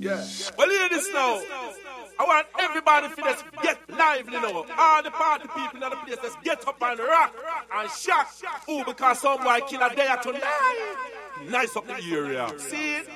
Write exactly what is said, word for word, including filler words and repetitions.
Yeah. Well, hear this now. I want everybody to just get lively now. All the party people in the place, let's get up and rock and shock. Ooh, because some boy kill a day tonight. Nice up the area. See it?